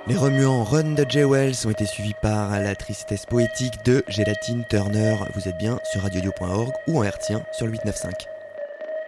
Les remuants Run de Jay Wells ont été suivis par La tristesse poétique de Gélatine Turner. Vous êtes bien sur radiodio.org ou en hertzien sur le 895.